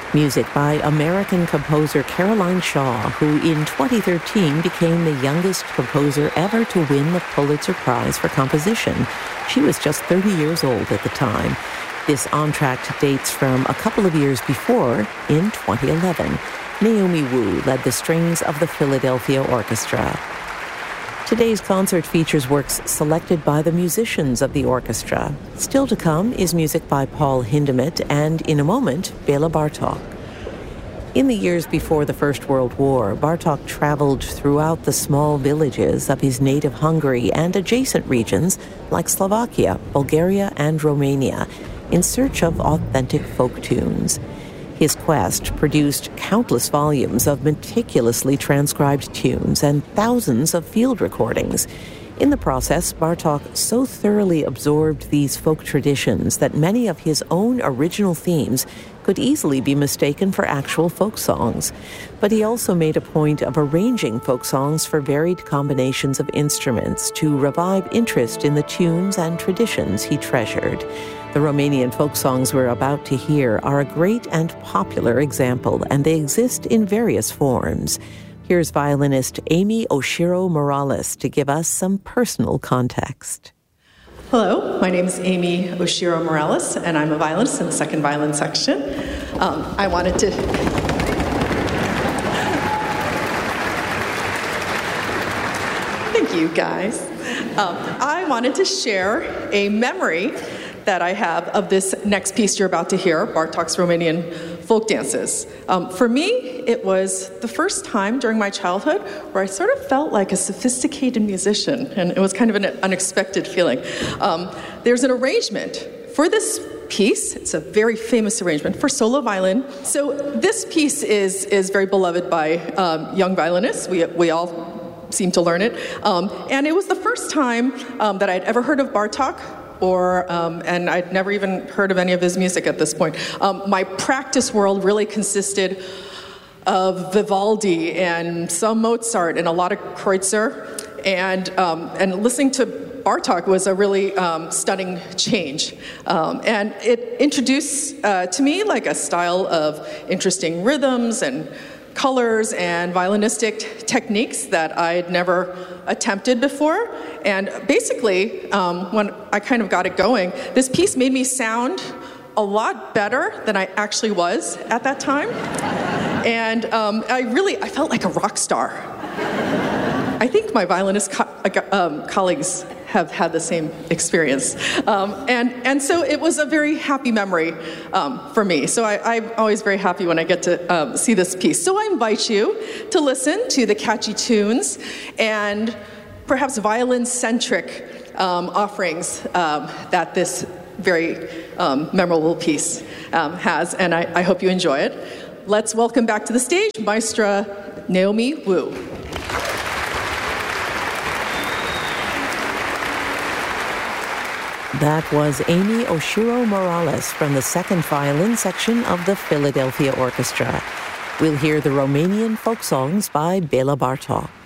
Music by American composer Caroline Shaw, who in 2013 became the youngest composer ever to win the Pulitzer Prize for Composition. She was just 30 years old at the time. This entr'acte dates from a couple of years before, in 2011. Naomi Wu led the strings of the Philadelphia Orchestra. Today's concert features works selected by the musicians of the orchestra. Still to come is music by Paul Hindemith and, in a moment, Bela Bartok. In the years before the First World War, Bartok traveled throughout the small villages of his native Hungary and adjacent regions like Slovakia, Bulgaria, and Romania in search of authentic folk tunes. His quest produced countless volumes of meticulously transcribed tunes and thousands of field recordings. In the process, Bartok so thoroughly absorbed these folk traditions that many of his own original themes could easily be mistaken for actual folk songs. But he also made a point of arranging folk songs for varied combinations of instruments to revive interest in the tunes and traditions he treasured. The Romanian folk songs we're about to hear are a great and popular example, and they exist in various forms. Here's violinist Amy Oshiro Morales to give us some personal context. Hello, my name is Amy Oshiro Morales, and I'm a violinist in the second violin section. I wanted to... Thank you, guys. I wanted to share a memory that I have of this next piece you're about to hear, Bartok's Romanian folk dances. For me, it was the first time during my childhood where I sort of felt like a sophisticated musician, and it was kind of an unexpected feeling. There's an arrangement for this piece. It's a very famous arrangement for solo violin. So this piece is very beloved by young violinists. We all seem to learn it. And it was the first time that I'd ever heard of Bartok, and I'd never even heard of any of his music at this point. My practice world really consisted of Vivaldi and some Mozart and a lot of Kreutzer, and listening to Bartok was a really stunning change. And it introduced to me like a style of interesting rhythms and colors and violinistic techniques that I'd never attempted before. And basically, when I kind of got it going, this piece made me sound a lot better than I actually was at that time. And I felt like a rock star. I think my violinist colleagues have had the same experience. And so it was a very happy memory for me. So I'm always very happy when I get to see this piece. So I invite you to listen to the catchy tunes and perhaps violin-centric offerings that this very memorable piece has. And I hope you enjoy it. Let's welcome back to the stage Maestra Naomi Wu. That was Amy Oshiro Morales from the second violin section of the Philadelphia Orchestra. We'll hear the Romanian folk songs by Bela Bartok.